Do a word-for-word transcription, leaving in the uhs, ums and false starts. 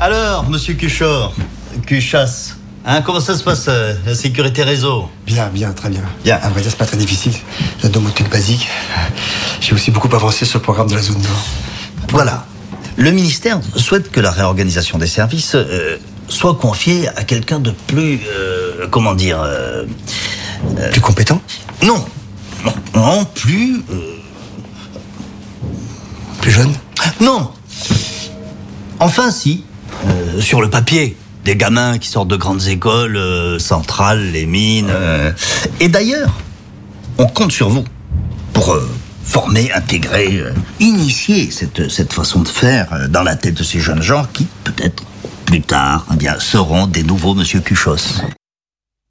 Alors, monsieur Cuchor, Cuchasse, hein, comment ça se passe, euh, la sécurité réseau? Bien, bien, très bien. Bien. À vrai dire, c'est pas très difficile. La domotique basique. J'ai aussi beaucoup avancé sur le programme de la zone nord. Voilà. Le ministère souhaite que la réorganisation des services euh, soit confiée à quelqu'un de plus... Euh, comment dire euh, euh, Plus compétent? Non. Non, non plus... Euh, plus jeune? Non. Enfin, si. Euh, sur le papier. Des gamins qui sortent de grandes écoles, euh, centrales, les mines. Euh, et d'ailleurs, on compte sur vous pour euh, former, intégrer, euh, initier cette, cette façon de faire euh, dans la tête de ces jeunes gens qui, peut-être, plus tard, eh bien, seront des nouveaux Monsieur Cuchos.